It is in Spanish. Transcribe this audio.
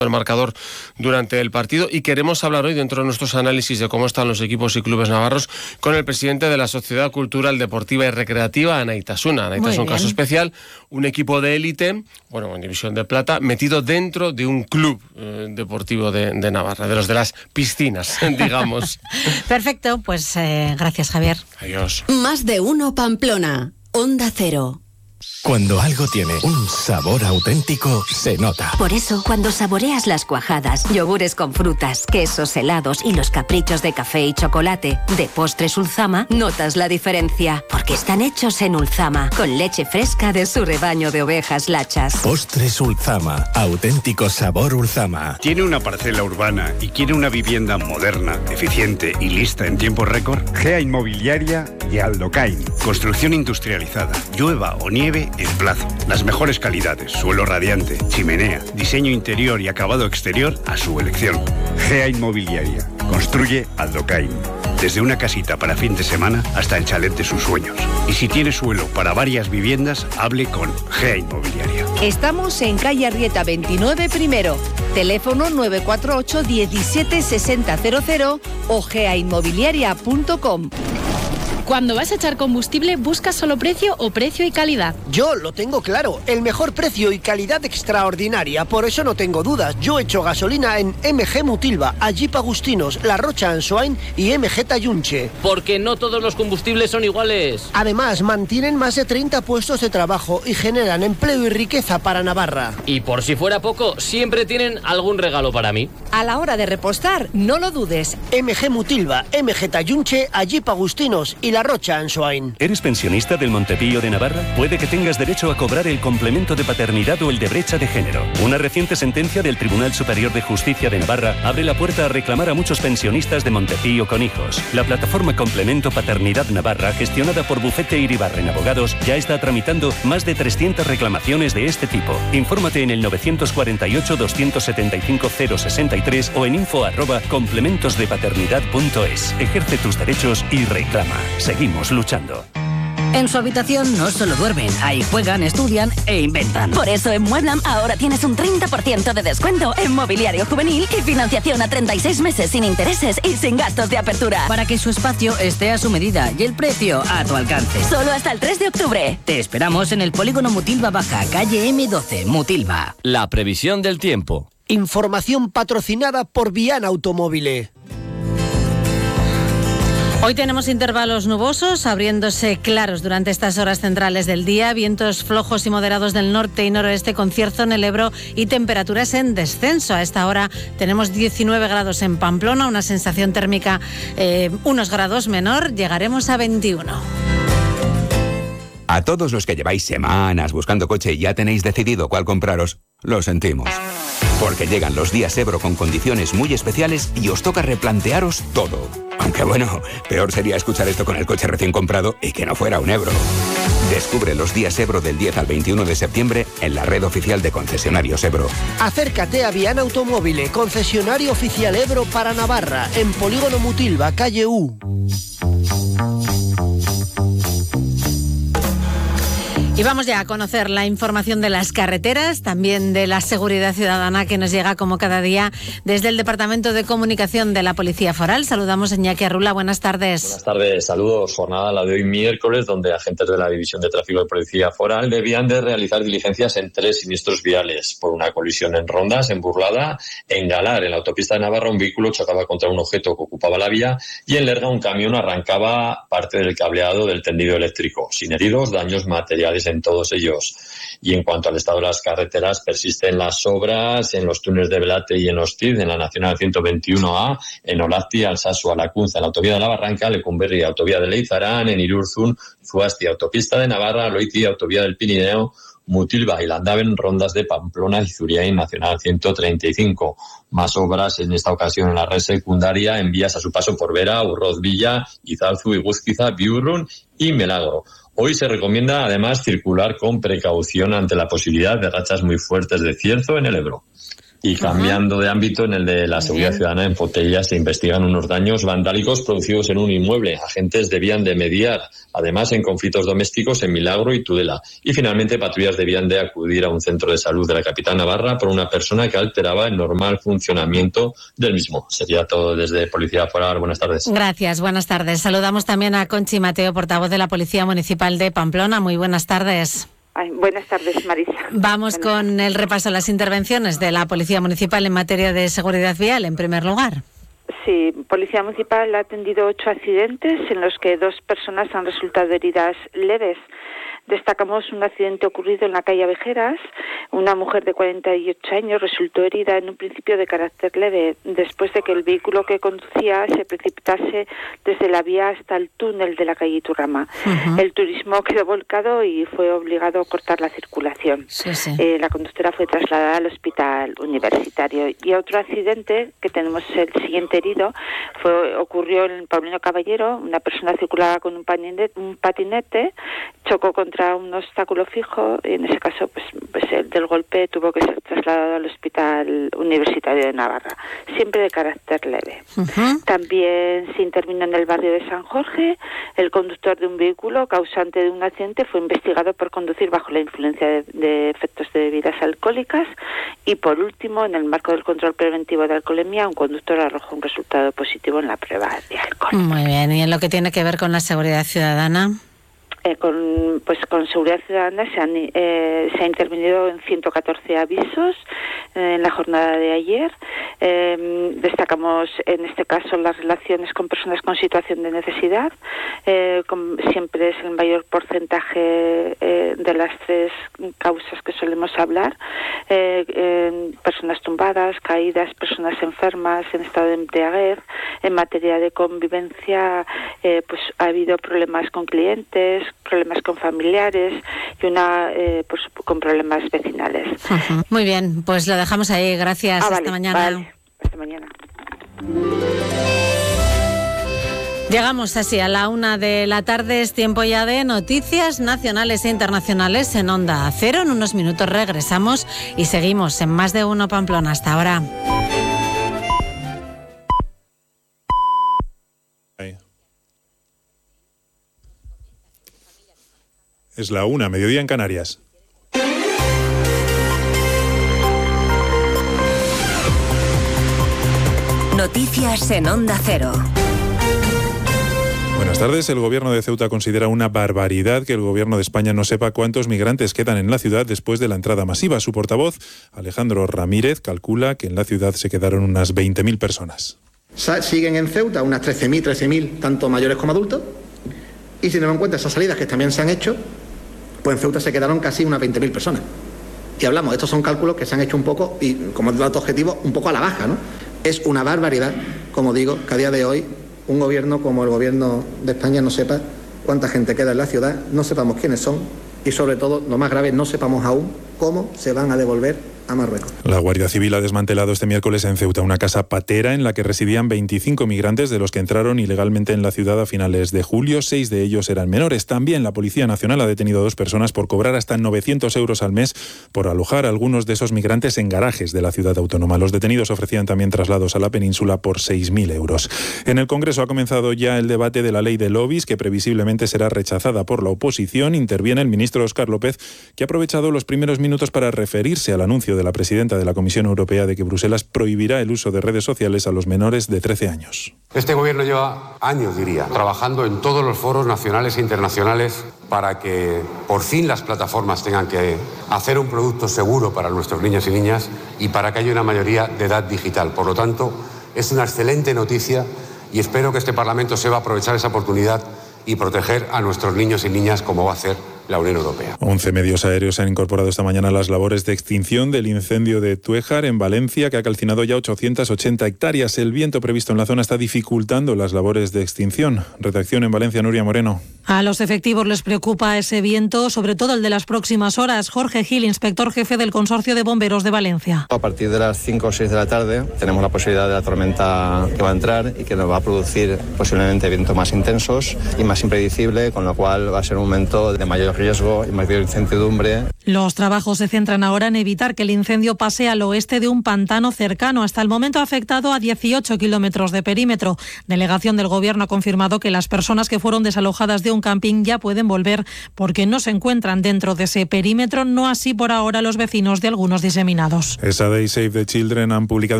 el marcador durante el partido, y queremos hablar hoy, dentro de nuestros análisis de cómo están los equipos y clubes navarros, con el presidente de la Sociedad Cultural, Deportiva y Recreativa, Anaitasuna. Anaitasuna es un caso especial, un equipo de élite, bueno, en división de plata, metido dentro de un club deportivo de Navarra, de los de las piscinas, digamos. Perfecto, pues gracias, Javier. Adiós. Más de uno Pamplona, Onda Cero. Cuando algo tiene un sabor auténtico, se nota. Por eso, cuando saboreas las cuajadas, yogures con frutas, quesos, helados y los caprichos de café y chocolate de Postres Ulzama, notas la diferencia. Porque están hechos en Ulzama, con leche fresca de su rebaño de ovejas lachas. Postres Ulzama, auténtico sabor Ulzama. ¿Tiene una parcela urbana y quiere una vivienda moderna, eficiente y lista en tiempo récord? GEA Inmobiliaria y Aldocain. Construcción industrializada, llueva o nieve en plazo. Las mejores calidades, suelo radiante, chimenea, diseño interior y acabado exterior a su elección. GEA Inmobiliaria. Construye Aldocain. Desde una casita para fin de semana hasta el chalet de sus sueños. Y si tiene suelo para varias viviendas, hable con GEA Inmobiliaria. Estamos en calle Arrieta 29 primero. Teléfono 948 17 60 00 o geainmobiliaria.com. Cuando vas a echar combustible, ¿buscas solo precio o precio y calidad? Yo lo tengo claro, el mejor precio y calidad extraordinaria, por eso no tengo dudas. Yo echo gasolina en MG Mutilva, Allí Agustinos, La Rocha Ansoain y MG Tayunche. Porque no todos los combustibles son iguales. Además, mantienen más de 30 puestos de trabajo y generan empleo y riqueza para Navarra. Y por si fuera poco, siempre tienen algún regalo para mí. A la hora de repostar, no lo dudes. MG Mutilva, MG Tayunche, Allí Agustinos y La Rocha Ansoain. ¿Eres pensionista del Montepío de Navarra? Puede que tengas derecho a cobrar el complemento de paternidad o el de brecha de género. Una reciente sentencia del Tribunal Superior de Justicia de Navarra abre la puerta a reclamar a muchos pensionistas de Montepío con hijos. La plataforma Complemento Paternidad Navarra, gestionada por Bufete Iribarren Abogados, ya está tramitando más de 300 reclamaciones de este tipo. Infórmate en el 948-275-063 o en info@complementosdepaternidad.es. Ejerce tus derechos y reclama. Seguimos luchando. En su habitación no solo duermen, ahí juegan, estudian e inventan. Por eso en Mueblam ahora tienes un 30% de descuento en mobiliario juvenil y financiación a 36 meses sin intereses y sin gastos de apertura. Para que su espacio esté a su medida y el precio a tu alcance. Solo hasta el 3 de octubre. Te esperamos en el polígono Mutilva Baja, calle M12, Mutilva. La previsión del tiempo. Información patrocinada por Viana Automóvil. Hoy tenemos intervalos nubosos, abriéndose claros durante estas horas centrales del día, vientos flojos y moderados del norte y noroeste con cierzo en el Ebro y temperaturas en descenso. A esta hora tenemos 19 grados en Pamplona, una sensación térmica unos grados menor, llegaremos a 21. A todos los que lleváis semanas buscando coche y ya tenéis decidido cuál compraros, lo sentimos. Porque llegan los días Ebro con condiciones muy especiales y os toca replantearos todo. Aunque bueno, peor sería escuchar esto con el coche recién comprado y que no fuera un Ebro. Descubre los días Ebro del 10 al 21 de septiembre en la red oficial de concesionarios Ebro. Acércate a Viana Automóvil, concesionario oficial Ebro para Navarra, en Polígono Mutilva, calle U. Y vamos ya a conocer la información de las carreteras, también de la seguridad ciudadana que nos llega como cada día desde el Departamento de Comunicación de la Policía Foral. Saludamos a Iñaki Arrula, buenas tardes. Buenas tardes, saludos. Jornada la de hoy miércoles, donde agentes de la División de Tráfico de Policía Foral debían de realizar diligencias en 3 siniestros viales por una colisión en Rondas, en Burlada, en Galar. En la autopista de Navarra un vehículo chocaba contra un objeto que ocupaba la vía y en Lerga un camión arrancaba parte del cableado del tendido eléctrico. Sin heridos, daños materiales en todos ellos. Y en cuanto al estado de las carreteras, persisten las obras en los túneles de Belate y en Hostiz, en la Nacional 121A, en Olazti, Alsasu, Alacunza, en la autovía de la Barranca, Lecumberri, autovía de Leizarán, en Irurzun, Zuasti, autopista de Navarra, Loiti, autovía del Pirineo, Mutilva y Landaven, rondas de Pamplona y Zuriain, Nacional 135. Más obras en esta ocasión en la red secundaria en vías a su paso por Vera, Urroz Villa, Izalzu, Iguzquiza, Biurrun y Melagro. Hoy se recomienda además circular con precaución ante la posibilidad de rachas muy fuertes de cierzo en el Ebro. Y cambiando de ámbito, en el de la seguridad ciudadana, en Potella se investigan unos daños vandálicos producidos en un inmueble. Agentes debían de mediar, además, en conflictos domésticos en Milagro y Tudela. Y finalmente, patrullas debían de acudir a un centro de salud de la capital navarra por una persona que alteraba el normal funcionamiento del mismo. Sería todo desde Policía Foral. Buenas tardes. Gracias, buenas tardes. Saludamos también a Conchi Mateo, portavoz de la Policía Municipal de Pamplona. Muy buenas tardes. Buenas tardes, Marisa. Vamos con el repaso a las intervenciones de la Policía Municipal en materia de seguridad vial, en primer lugar. Sí, Policía Municipal ha atendido 8 accidentes en los que 2 personas han resultado heridas leves. Destacamos un accidente ocurrido en la calle Avejeras. Una mujer de 48 años resultó herida en un principio de carácter leve, después de que el vehículo que conducía se precipitase desde la vía hasta el túnel de la calle Iturrama. El turismo quedó volcado y fue obligado a cortar la circulación. La conductora fue trasladada al hospital universitario. Y otro accidente, que tenemos el siguiente herido, ocurrió en Paulino Caballero. Una persona circulaba con un patinete, chocó contra un obstáculo fijo, y en ese caso pues el del golpe tuvo que ser trasladado al hospital universitario de Navarra, siempre de carácter leve. También se intervino en el barrio de San Jorge. El conductor de un vehículo causante de un accidente fue investigado por conducir bajo la influencia de efectos de bebidas alcohólicas. Y por último, en el marco del control preventivo de alcoholemia, un conductor arrojó un resultado positivo en la prueba de alcohol. Muy bien, y en lo que tiene que ver con la seguridad ciudadana. Con seguridad ciudadana se ha intervenido en 114 avisos en la jornada de ayer. Destacamos en este caso las relaciones con personas con situación de necesidad. Siempre es el mayor porcentaje de las 3 causas que solemos hablar. Personas tumbadas, caídas, personas enfermas en estado de embriaguez. En materia de convivencia, ha habido problemas con clientes, problemas con familiares y con problemas vecinales. Muy bien, pues lo dejamos ahí. Gracias. Hasta mañana. Vale. Hasta mañana. Llegamos así a la 1 de la tarde. Es tiempo ya de noticias nacionales e internacionales en Onda Cero. En unos minutos regresamos y seguimos en Más de Uno Pamplona. Hasta ahora. Es la 1, mediodía en Canarias. Noticias en Onda Cero. Buenas tardes. El gobierno de Ceuta considera una barbaridad que el gobierno de España no sepa cuántos migrantes quedan en la ciudad después de la entrada masiva. Su portavoz, Alejandro Ramírez, calcula que en la ciudad se quedaron unas 20.000 personas. Siguen en Ceuta unas 13.000, tanto mayores como adultos. Y si tenemos en cuenta esas salidas que también se han hecho, pues en Ceuta se quedaron casi unas 20.000 personas. Y hablamos, estos son cálculos que se han hecho un poco, y como dato objetivo, un poco a la baja, ¿no? Es una barbaridad, como digo, que a día de hoy un gobierno como el gobierno de España no sepa cuánta gente queda en la ciudad, no sepamos quiénes son y sobre todo, lo más grave, no sepamos aún cómo se van a devolver a Marruecos. La Guardia Civil ha desmantelado este miércoles en Ceuta una casa patera en la que residían 25 migrantes de los que entraron ilegalmente en la ciudad a finales de julio. 6 de ellos eran menores. También la Policía Nacional ha detenido a 2 personas por cobrar hasta 900 euros al mes por alojar a algunos de esos migrantes en garajes de la ciudad autónoma. Los detenidos ofrecían también traslados a la península por 6.000 euros. En el Congreso ha comenzado ya el debate de la ley de lobbies, que previsiblemente será rechazada por la oposición. Interviene el ministro Óscar López, que ha aprovechado los primeros minutos para referirse al anuncio de la presidenta de la Comisión Europea de que Bruselas prohibirá el uso de redes sociales a los menores de 13 años. Este gobierno lleva años, diría, trabajando en todos los foros nacionales e internacionales para que por fin las plataformas tengan que hacer un producto seguro para nuestros niños y niñas y para que haya una mayoría de edad digital. Por lo tanto, es una excelente noticia y espero que este Parlamento sepa aprovechar esa oportunidad y proteger a nuestros niños y niñas como va a hacer la Unión Europea. 11 medios aéreos se han incorporado esta mañana a las labores de extinción del incendio de Tuéjar en Valencia, que ha calcinado ya 880 hectáreas. El viento previsto en la zona está dificultando las labores de extinción. Redacción en Valencia, Nuria Moreno. A los efectivos les preocupa ese viento, sobre todo el de las próximas horas. Jorge Gil, inspector jefe del Consorcio de Bomberos de Valencia. A partir de las 5 o 6 de la tarde tenemos la posibilidad de la tormenta que va a entrar y que nos va a producir posiblemente vientos más intensos y más impredecible, con lo cual va a ser un momento de mayor mayor riesgo y mayor incertidumbre. Los trabajos se centran ahora en evitar que el incendio pase al oeste de un pantano cercano. Hasta el momento ha afectado a 18 kilómetros de perímetro. Delegación del Gobierno ha confirmado que las personas que fueron desalojadas de un camping ya pueden volver porque no se encuentran dentro de ese perímetro, no así por ahora los vecinos de algunos diseminados. ESADE y Save the Children han publicado